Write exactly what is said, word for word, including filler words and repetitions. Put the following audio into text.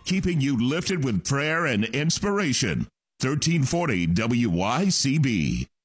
keeping you lifted with prayer and inspiration. thirteen forty W Y C B.